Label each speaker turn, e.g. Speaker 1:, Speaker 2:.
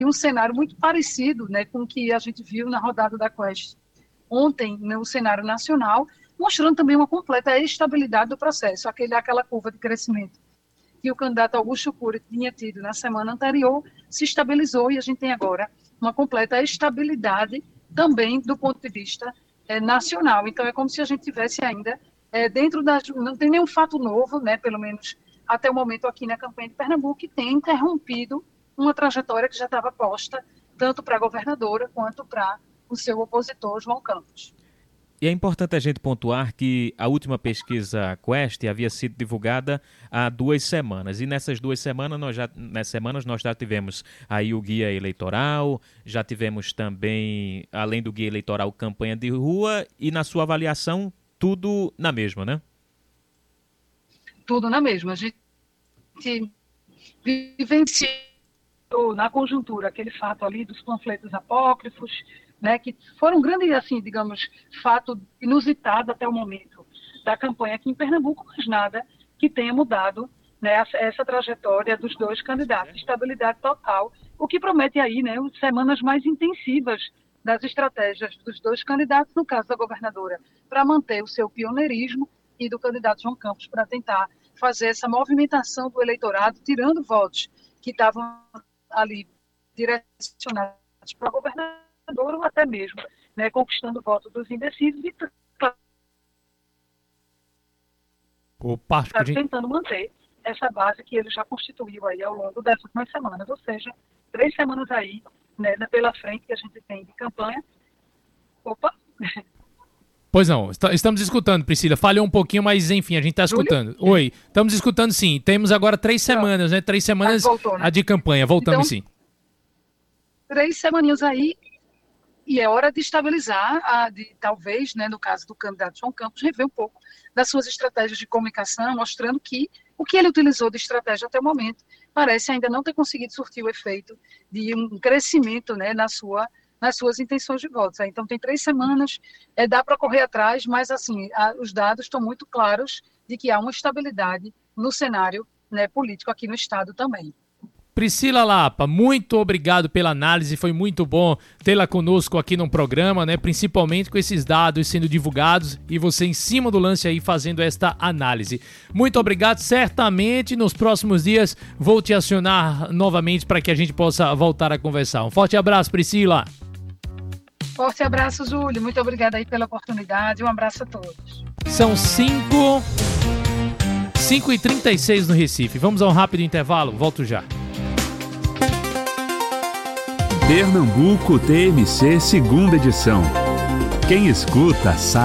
Speaker 1: um cenário muito parecido, né, com o que a gente viu na rodada da Quest ontem, no cenário nacional, mostrando também uma completa estabilidade do processo, aquela curva de crescimento que o candidato Augusto Cury tinha tido na semana anterior, se estabilizou e a gente tem agora uma completa estabilidade também do ponto de vista nacional. Então, é como se a gente tivesse ainda dentro das... Não tem nenhum fato novo, né, pelo menos até o momento aqui na campanha de Pernambuco, que tem interrompido uma trajetória que já estava posta tanto para a governadora quanto para o seu opositor, João Campos.
Speaker 2: E é importante a gente pontuar que a última pesquisa Quest havia sido divulgada há 2 semanas. E nessas 2 semanas, nós já tivemos aí o guia eleitoral, já tivemos também, além do guia eleitoral, campanha de rua e, na sua avaliação, tudo na mesma, né?
Speaker 1: Tudo na mesma. A gente vivenciou na conjuntura aquele fato ali dos panfletos apócrifos, né, que foram um grande, assim, digamos, fato inusitado até o momento da campanha aqui em Pernambuco, mas nada que tenha mudado, né, essa trajetória dos dois candidatos. Estabilidade total, o que promete aí, né, semanas mais intensivas das estratégias dos dois candidatos, no caso da governadora, para manter o seu pioneirismo, e do candidato João Campos para tentar fazer essa movimentação do eleitorado, tirando votos que estavam ali direcionados para a governadora, ou até mesmo, né, conquistando o voto dos indecisos e tentando manter essa base que ele já constituiu aí ao longo dessas últimas semanas, ou seja, 3 semanas aí, né, pela frente que a gente tem de campanha. Opa!
Speaker 3: Pois não, estamos escutando, Priscila. Falhou um pouquinho, mas enfim, a gente está escutando. Oi, estamos escutando sim. Temos agora 3 semanas, né? 3 semanas voltou, né? A de campanha. Voltamos então, sim.
Speaker 1: 3 semaninhas aí. E é hora de estabilizar, talvez, né, no caso do candidato João Campos, rever um pouco das suas estratégias de comunicação, mostrando que o que ele utilizou de estratégia até o momento parece ainda não ter conseguido surtir o efeito de um crescimento, né, nas suas intenções de votos. Então, tem 3 semanas, dá para correr atrás, mas assim, os dados estão muito claros de que há uma estabilidade no cenário, né, político aqui no Estado também.
Speaker 3: Priscila Lapa, muito obrigado pela análise, foi muito bom tê-la conosco aqui no programa, né? Principalmente com esses dados sendo divulgados e você em cima do lance aí fazendo esta análise. Muito obrigado, certamente nos próximos dias vou te acionar novamente para que a gente possa voltar a conversar. Um forte abraço, Priscila.
Speaker 1: Forte abraço, Júlio, muito obrigada aí pela oportunidade, um abraço a todos.
Speaker 3: São 5h36 no Recife, vamos a um rápido intervalo, volto já.
Speaker 4: Pernambuco TMC, segunda edição. Quem escuta sabe.